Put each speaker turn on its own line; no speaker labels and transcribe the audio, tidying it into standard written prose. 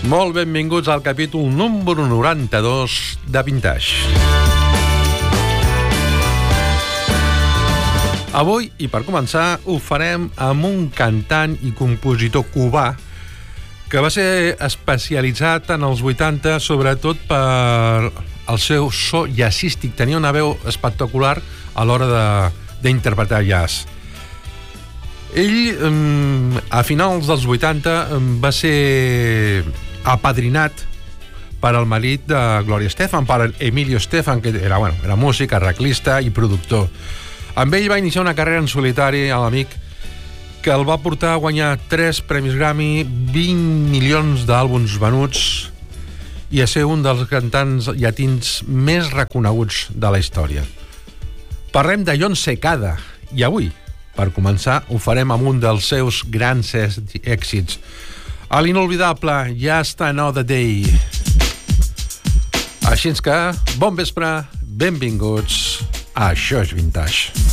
Molt benvinguts al capítol número 92 de Vintage. Avui, i per començar, ho farem amb un cantant i compositor cubà que va ser especialitzat en els 80, sobretot per el seu so jazzístic. Tenia una veu espectacular a l'hora d'interpretar jazz. Ell, a finals dels 80, va ser apadrinat per al marit de Gloria Estefan, per Emilio Estefan, que era músic, arreglista i productor. Amb ell va iniciar una carrera en solitari a l'amic que el va portar a guanyar 3 premis Grammy, 20 milions d'àlbums venuts i a ser un dels cantants llatins més reconeguts de la història. Parlem de Jon Secada i avui, per començar, ho farem amb un dels seus grans èxits, a l'inolvidable Just Another Day. Així que, bon vespre, benvinguts a Això és Vintage.